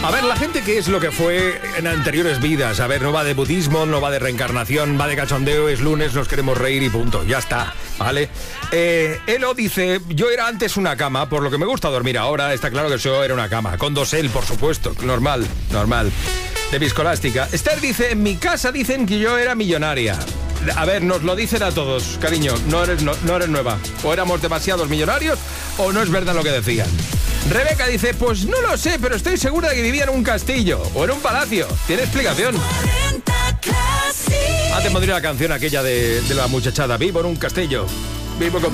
A ver, la gente, ¿qué es lo que fue en anteriores vidas? A ver, no va de budismo, no va de reencarnación, va de cachondeo, es lunes, nos queremos reír y punto, ya está, ¿vale? Elo dice, yo era antes una cama, por lo que me gusta dormir ahora, está claro que yo era una cama, con dosel, por supuesto, normal. De Viscolástica. Esther dice, en mi casa dicen que yo era millonaria. A ver, nos lo dicen a todos, cariño, no eres nueva. O éramos demasiados millonarios o no es verdad lo que decían. Rebeca dice, pues no lo sé, pero estoy segura de que vivía en un castillo o en un palacio. ¿Tiene explicación? Antes pondría la canción aquella de la muchachada, vivo en un castillo, vivo con